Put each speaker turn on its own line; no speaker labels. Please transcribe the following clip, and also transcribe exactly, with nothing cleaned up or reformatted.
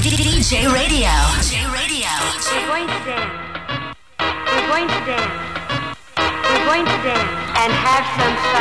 D J Radio. D J Radio.
We're going to dance. We're going to dance. We're going to dance and have some fun.